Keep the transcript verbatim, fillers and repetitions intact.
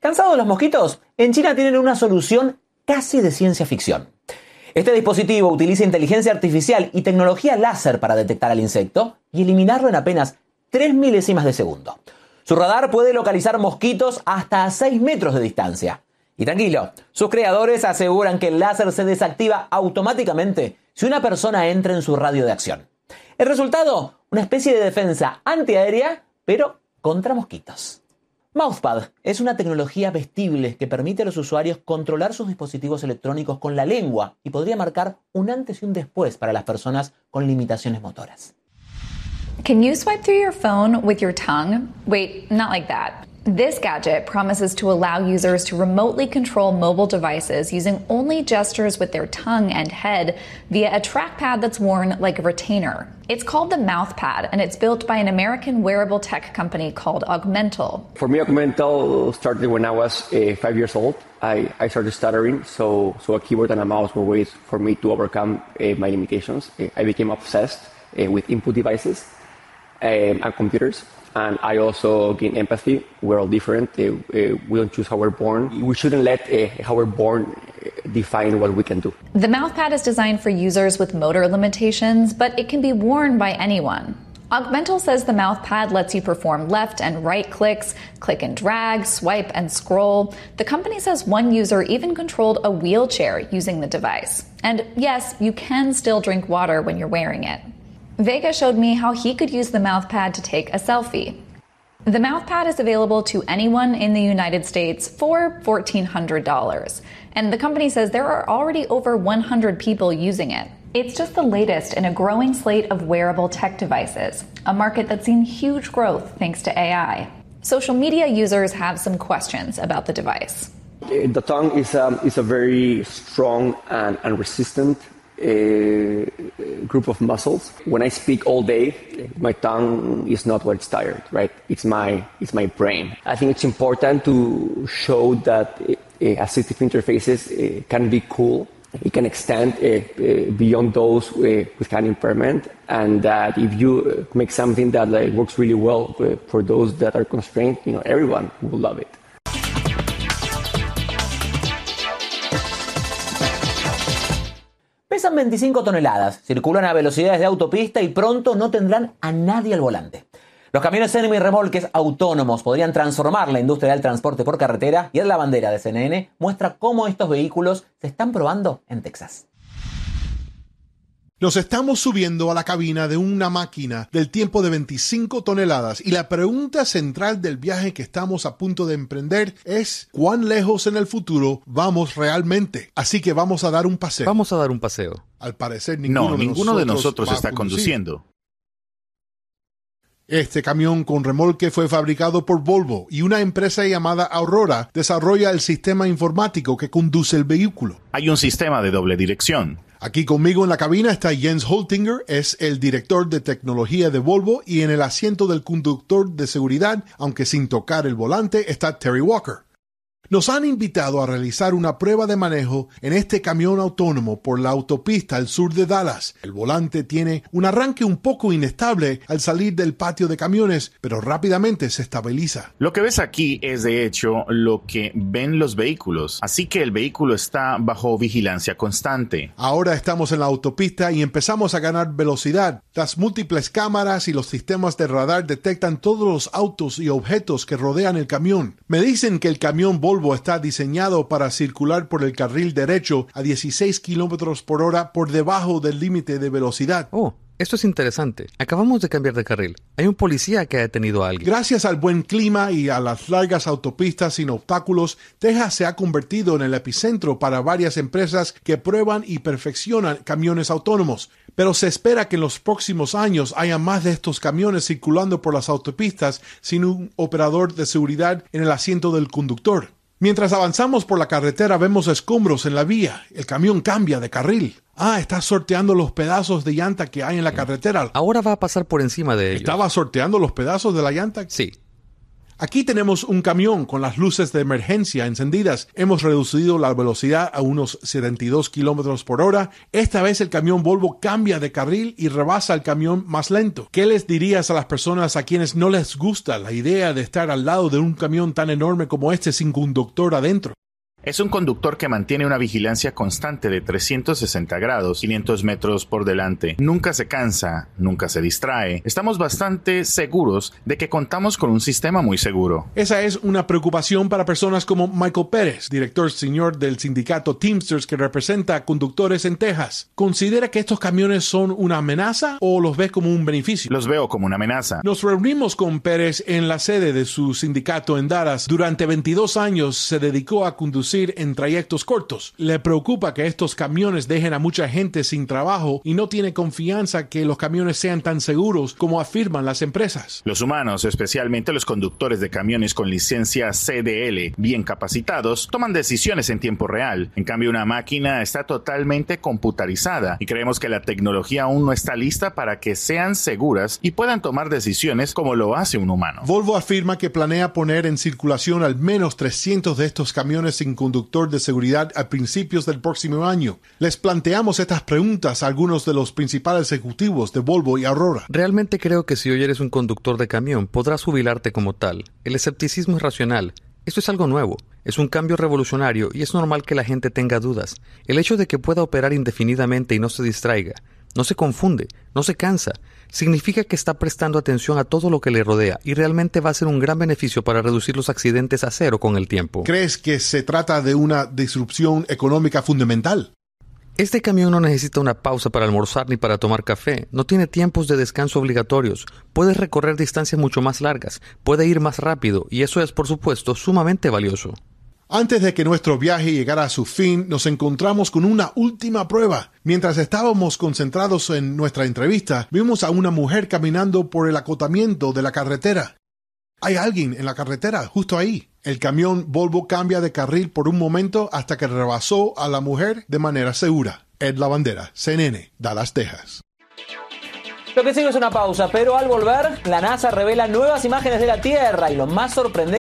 ¿Cansados de los mosquitos? En China tienen una solución casi de ciencia ficción. Este dispositivo utiliza inteligencia artificial y tecnología láser para detectar al insecto y eliminarlo en apenas tres milésimas de segundo. Su radar puede localizar mosquitos hasta a seis metros de distancia. Y tranquilo, sus creadores aseguran que el láser se desactiva automáticamente si una persona entra en su radio de acción. El resultado, una especie de defensa antiaérea, pero contra mosquitos. Mouthpad es una tecnología vestible que permite a los usuarios controlar sus dispositivos electrónicos con la lengua y podría marcar un antes y un después para las personas con limitaciones motoras. Can you swipe through your phone with your tongue? Wait, not like that. This gadget promises to allow users to remotely control mobile devices using only gestures with their tongue and head via a trackpad that's worn like a retainer. It's called the Mouthpad, and it's built by an American wearable tech company called Augmental. For me, Augmental started when I was uh, five years old. I, I started stuttering, so, so a keyboard and a mouse were ways for me to overcome uh, my limitations. Uh, I became obsessed uh, with input devices um, and computers. And I also gain empathy. We're all different. Uh, uh, we don't choose how we're born. We shouldn't let uh, how we're born define what we can do. The Mouthpad is designed for users with motor limitations, but it can be worn by anyone. Augmental says the Mouthpad lets you perform left and right clicks, click and drag, swipe and scroll. The company says one user even controlled a wheelchair using the device. And yes, you can still drink water when you're wearing it. Vega showed me how he could use the Mouthpad to take a selfie. The Mouthpad is available to anyone in the United States for fourteen hundred dollars. And the company says there are already over one hundred people using it. It's just the latest in a growing slate of wearable tech devices, a market that's seen huge growth thanks to A I. Social media users have some questions about the device. The tongue is, um, is a very strong and, and resistant a group of muscles. When I speak all day, my tongue is not what it's tired, right? It's my it's my brain. I think it's important to show that uh, assistive interfaces uh, can be cool. It can extend uh, uh, beyond those uh, with hand impairment, and that if you make something that like, works really well uh, for those that are constrained, you know, everyone will love it. Pesan veinticinco toneladas, circulan a velocidades de autopista y pronto no tendrán a nadie al volante. Los camiones semi-remolques autónomos podrían transformar la industria del transporte por carretera y la bandera de C N N muestra cómo estos vehículos se están probando en Texas. Nos estamos subiendo a la cabina de una máquina del tiempo de veinticinco toneladas y la pregunta central del viaje que estamos a punto de emprender es ¿cuán lejos en el futuro vamos realmente? Así que vamos a dar un paseo. Vamos a dar un paseo. Al parecer ninguno, no, de, ninguno nosotros de nosotros está conduciendo. Este camión con remolque fue fabricado por Volvo y una empresa llamada Aurora desarrolla el sistema informático que conduce el vehículo. Hay un sistema de doble dirección. Aquí conmigo en la cabina está Jens Holtinger, es el director de tecnología de Volvo, y en el asiento del conductor de seguridad, aunque sin tocar el volante, está Terry Walker. Nos han invitado a realizar una prueba de manejo en este camión autónomo por la autopista al sur de Dallas. El volante tiene un arranque un poco inestable al salir del patio de camiones, pero rápidamente se estabiliza. Lo que ves aquí es de hecho lo que ven los vehículos, así que el vehículo está bajo vigilancia constante. Ahora estamos en la autopista y empezamos a ganar velocidad. Las múltiples cámaras y los sistemas de radar detectan todos los autos y objetos que rodean el camión. Me dicen que el camión Volvo está diseñado para circular por el carril derecho a dieciséis kilómetros por hora por debajo del límite de velocidad. Oh, esto es interesante. Acabamos de cambiar de carril. Hay un policía que ha detenido a alguien. Gracias al buen clima y a las largas autopistas sin obstáculos, Texas se ha convertido en el epicentro para varias empresas que prueban y perfeccionan camiones autónomos. Pero se espera que en los próximos años haya más de estos camiones circulando por las autopistas sin un operador de seguridad en el asiento del conductor. Mientras avanzamos por la carretera vemos escombros en la vía. El camión cambia de carril. Ah, está sorteando los pedazos de llanta que hay en la carretera. Ahora va a pasar por encima de ellos. ¿Estaba sorteando los pedazos de la llanta? Sí. Aquí tenemos un camión con las luces de emergencia encendidas. Hemos reducido la velocidad a unos setenta y dos kilómetros por hora. Esta vez el camión Volvo cambia de carril y rebasa el camión más lento. ¿Qué les dirías a las personas a quienes no les gusta la idea de estar al lado de un camión tan enorme como este sin conductor adentro? Es un conductor que mantiene una vigilancia constante de trescientos sesenta grados, quinientos metros por delante. Nunca se cansa, nunca se distrae. Estamos bastante seguros de que contamos con un sistema muy seguro. Esa es una preocupación para personas como Michael Pérez, director senior del sindicato Teamsters que representa a conductores en Texas. ¿Considera que estos camiones son una amenaza o los ves como un beneficio? Los veo como una amenaza. Nos reunimos con Pérez en la sede de su sindicato en Dallas. Durante veintidós años se dedicó a conducir en trayectos cortos. Le preocupa que estos camiones dejen a mucha gente sin trabajo y no tiene confianza que los camiones sean tan seguros como afirman las empresas. Los humanos, especialmente los conductores de camiones con licencia C D L bien capacitados, toman decisiones en tiempo real. En cambio, una máquina está totalmente computarizada y creemos que la tecnología aún no está lista para que sean seguras y puedan tomar decisiones como lo hace un humano. Volvo afirma que planea poner en circulación al menos trescientos de estos camiones sin conductor de seguridad a principios del próximo año. Les planteamos estas preguntas a algunos de los principales ejecutivos de Volvo y Aurora. Realmente creo que si hoy eres un conductor de camión, podrás jubilarte como tal. El escepticismo es racional. Esto es algo nuevo. Es un cambio revolucionario y es normal que la gente tenga dudas. El hecho de que pueda operar indefinidamente y no se distraiga, no se confunde, no se cansa, significa que está prestando atención a todo lo que le rodea y realmente va a ser un gran beneficio para reducir los accidentes a cero con el tiempo. ¿Crees que se trata de una disrupción económica fundamental? Este camión no necesita una pausa para almorzar ni para tomar café, no tiene tiempos de descanso obligatorios, puede recorrer distancias mucho más largas, puede ir más rápido y eso es, por supuesto, sumamente valioso. Antes de que nuestro viaje llegara a su fin, nos encontramos con una última prueba. Mientras estábamos concentrados en nuestra entrevista, vimos a una mujer caminando por el acotamiento de la carretera. Hay alguien en la carretera, justo ahí. El camión Volvo cambia de carril por un momento hasta que rebasó a la mujer de manera segura. Ed Lavandera, C N N, Dallas, Texas. Lo que sigue es una pausa, pero al volver, la NASA revela nuevas imágenes de la Tierra y lo más sorprendente